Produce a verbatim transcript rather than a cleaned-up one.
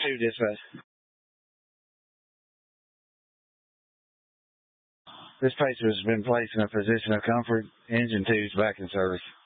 two dispatch. This patient has been placed in a position of comfort. Engine two is back in service.